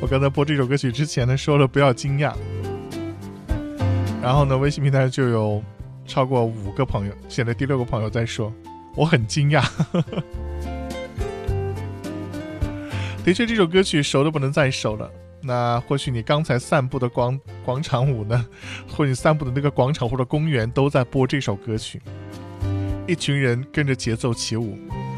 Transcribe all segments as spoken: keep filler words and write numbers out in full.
我刚才播这首歌曲之前呢，说了不要惊讶，然后呢，微信平台就有超过五个朋友，现在第六个朋友在说我很惊讶。的确，这首歌曲熟的不能再熟了。那或许你刚才散步的广广场舞呢，或者你散步的那个广场或者公园都在播这首歌曲，一群人跟着节奏起舞。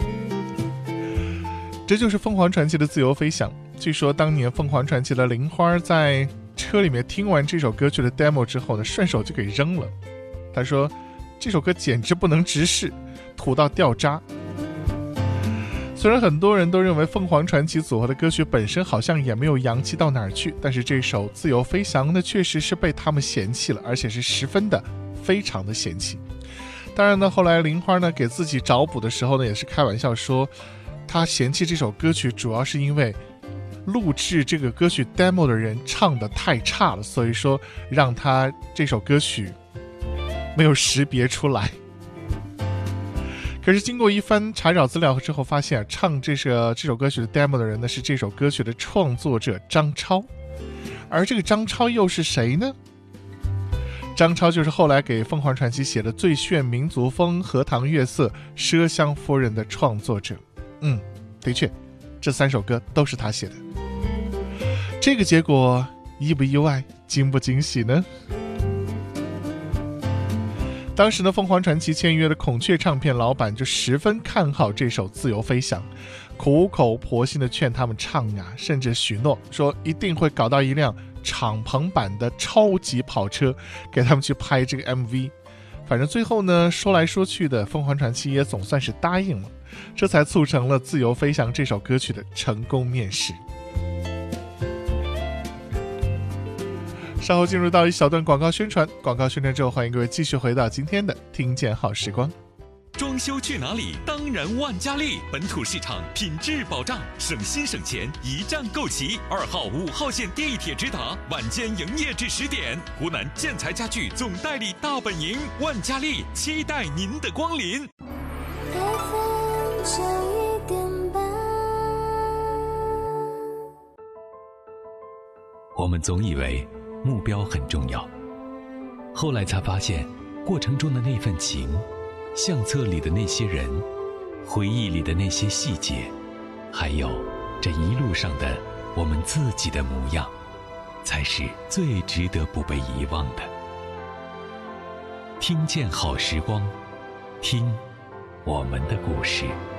这就是凤凰传奇的自由飞翔。据说当年凤凰传奇的玲花在车里面听完这首歌曲的 demo 之后呢，顺手就给扔了。他说这首歌简直不能直视，土到掉渣。虽然很多人都认为凤凰传奇组合的歌曲本身好像也没有洋气到哪儿去，但是这首自由飞翔呢，确实是被他们嫌弃了，而且是十分的非常的嫌弃。当然呢，后来玲花呢给自己找补的时候呢，也是开玩笑说他嫌弃这首歌曲主要是因为录制这个歌曲 demo 的人唱得太差了，所以说让他这首歌曲没有识别出来。可是经过一番查找资料之后发现，唱这首这首歌曲的 demo 的人呢是这首歌曲的创作者张超。而这个张超又是谁呢？张超就是后来给凤凰传奇写的最炫民族风、荷塘月色、麝香夫人的创作者。嗯，的确这三首歌都是他写的。这个结果意不意外，惊不惊喜呢？当时呢，凤凰传奇签约的孔雀唱片老板就十分看好这首自由飞翔，苦口婆心地劝他们唱呀，甚至许诺说一定会搞到一辆敞篷版的超级跑车给他们去拍这个 M V。 反正最后呢，说来说去的，凤凰传奇也总算是答应了，这才促成了自由飞翔这首歌曲的成功面世。稍后进入到一小段广告宣传，广告宣传之后，欢迎各位继续回到今天的听见好时光。 装修去哪里？当然万家丽，本土市场，品质保障，省心省钱，一站购齐。二号、五号线地铁直达，晚间营业至十点。湖南建材家具总代理大本营，万家丽期待您的光临。 我们总以为目标很重要，后来才发现过程中的那份情，相册里的那些人，回忆里的那些细节，还有这一路上的我们自己的模样，才是最值得不被遗忘的。听见好时光，听我们的故事。